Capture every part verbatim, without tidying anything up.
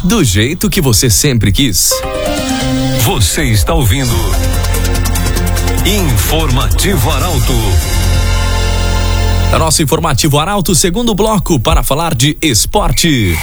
do jeito que você sempre quis. Você está ouvindo Informativo Arauto. É nosso Informativo Arauto, segundo bloco, para falar de esporte.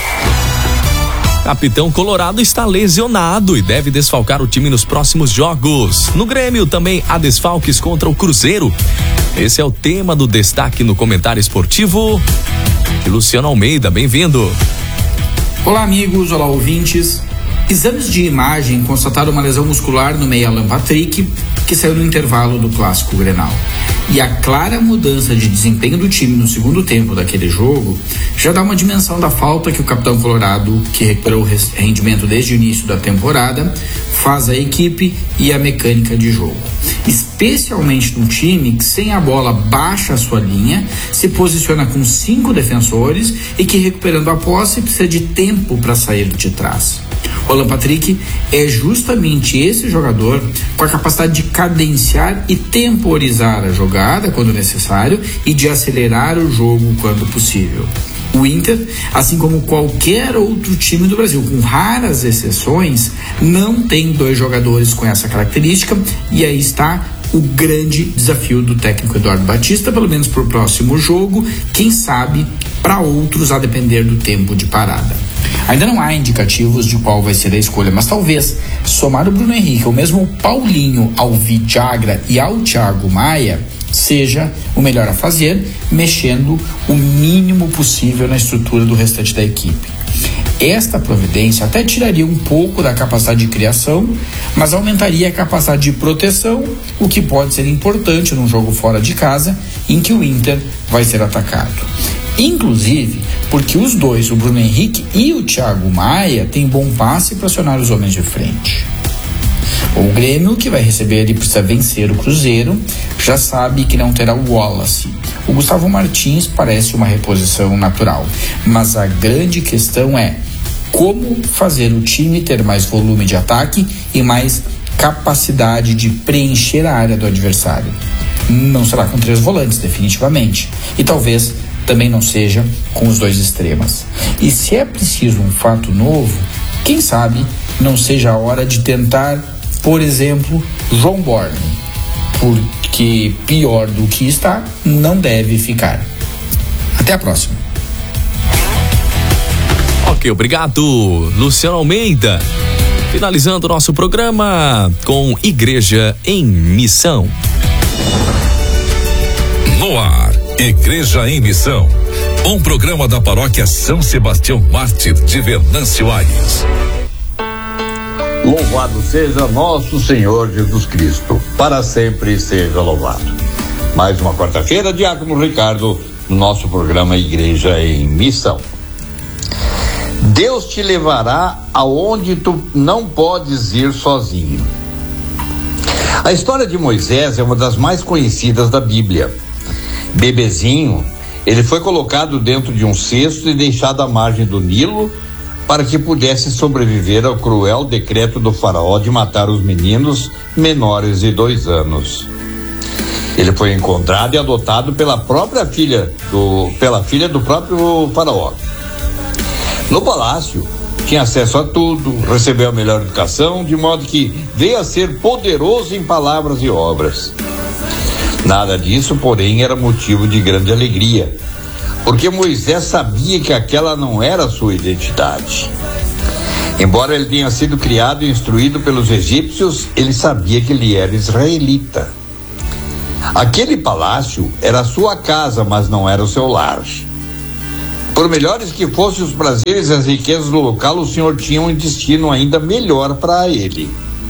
Capitão Colorado está lesionado e deve desfalcar o time nos próximos jogos. No Grêmio também há desfalques contra o Cruzeiro. Esse é o tema do destaque no comentário esportivo de Luciano Almeida. Bem-vindo. Olá, amigos, olá, ouvintes. Exames de imagem constataram uma lesão muscular no meia Alan Patrick, que saiu no intervalo do Clássico Grenal. E a clara mudança de desempenho do time no segundo tempo daquele jogo já dá uma dimensão da falta que o capitão colorado, que recuperou o rendimento desde o início da temporada, faz à equipe e à mecânica de jogo. Especialmente num time que sem a bola baixa a sua linha, se posiciona com cinco defensores e que, recuperando a posse, precisa de tempo para sair de trás. O Alan Patrick é justamente esse jogador com a capacidade de cadenciar e temporizar a jogada quando necessário e de acelerar o jogo quando possível. O Inter, assim como qualquer outro time do Brasil, com raras exceções, não tem dois jogadores com essa característica, e aí está o grande desafio do técnico Eduardo Batista, pelo menos para o próximo jogo, quem sabe para outros a depender do tempo de parada. Ainda não há indicativos de qual vai ser a escolha, mas talvez somar o Bruno Henrique, ou mesmo o Paulinho ao Vidagra e ao Thiago Maia, seja o melhor a fazer, mexendo o mínimo possível na estrutura do restante da equipe. Esta providência até tiraria um pouco da capacidade de criação, mas aumentaria a capacidade de proteção, o que pode ser importante num jogo fora de casa, em que o Inter vai ser atacado. Inclusive, porque os dois, o Bruno Henrique e o Thiago Maia, têm bom passe para acionar os homens de frente. O Grêmio, que vai receber e precisa vencer o Cruzeiro, já sabe que não terá o Wallace. O Gustavo Martins parece uma reposição natural, mas a grande questão é como fazer o time ter mais volume de ataque e mais capacidade de preencher a área do adversário. Não será com três volantes, definitivamente, e talvez também não seja com os dois extremas. E se é preciso um fato novo, quem sabe não seja a hora de tentar, por exemplo, João Borne, porque pior do que está, não deve ficar. Até a próxima. Ok, obrigado, Luciano Almeida. Finalizando o nosso programa com Igreja em Missão. No ar, Igreja em Missão, um programa da paróquia São Sebastião Mártir de Venâncio Aires. Louvado seja nosso Senhor Jesus Cristo, para sempre seja louvado. Mais uma quarta-feira, Diácono Ricardo, no nosso programa Igreja em Missão. Deus te levará aonde tu não podes ir sozinho. A história de Moisés é uma das mais conhecidas da Bíblia. Bebezinho, ele foi colocado dentro de um cesto e deixado à margem do Nilo para que pudesse sobreviver ao cruel decreto do faraó de matar os meninos menores de dois anos. Ele foi encontrado e adotado pela própria filha do, pela filha do próprio faraó. No palácio, tinha acesso a tudo, recebeu a melhor educação, de modo que veio a ser poderoso em palavras e obras. Nada disso, porém, era motivo de grande alegria, porque Moisés sabia que aquela não era a sua identidade. Embora ele tenha sido criado e instruído pelos egípcios, ele sabia que ele era israelita. Aquele palácio era a sua casa, mas não era o seu lar. Por melhores que fossem os prazeres e as riquezas do local, o Senhor tinha um destino ainda melhor para ele.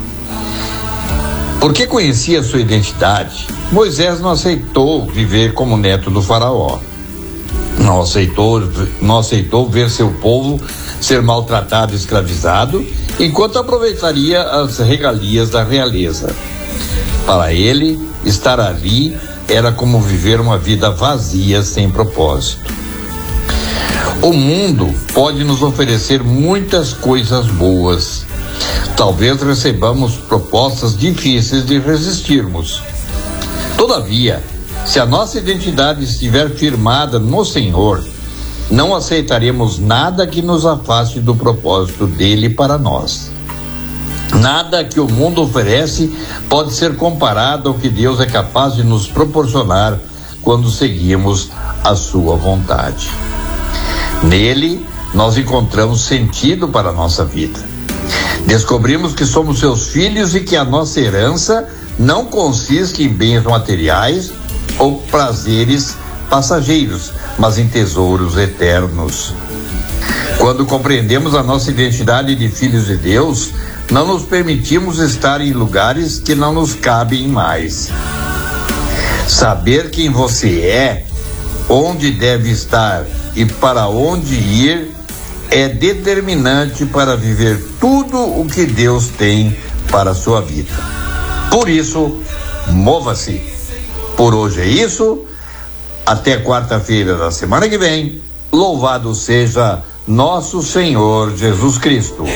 Porque conhecia sua identidade, Moisés não aceitou viver como neto do faraó. Não aceitou, não aceitou ver seu povo ser maltratado e escravizado, enquanto aproveitaria as regalias da realeza. Para ele, estar ali era como viver uma vida vazia, sem propósito. O mundo pode nos oferecer muitas coisas boas. Talvez recebamos propostas difíceis de resistirmos. Todavia, se a nossa identidade estiver firmada no Senhor, não aceitaremos nada que nos afaste do propósito dele para nós. Nada que o mundo oferece pode ser comparado ao que Deus é capaz de nos proporcionar quando seguimos a sua vontade. Nele, nós encontramos sentido para a nossa vida. Descobrimos que somos seus filhos e que a nossa herança não consiste em bens materiais ou prazeres passageiros, mas em tesouros eternos. Quando compreendemos a nossa identidade de filhos de Deus, não nos permitimos estar em lugares que não nos cabem mais. Saber quem você é, onde deve estar e para onde ir é determinante para viver tudo o que Deus tem para a sua vida. Por isso, mova-se. Por hoje é isso. Até quarta-feira da semana que vem. Louvado seja nosso Senhor Jesus Cristo.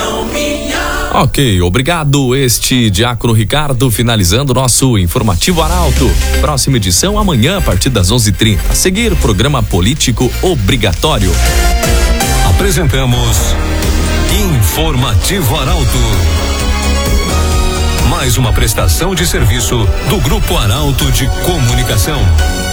Ok, obrigado. Este Diácono Ricardo finalizando nosso informativo Arauto. Próxima edição amanhã a partir das onze e trinta. A seguir, programa político obrigatório. Apresentamos Informativo Arauto. Mais uma prestação de serviço do Grupo Arauto de Comunicação.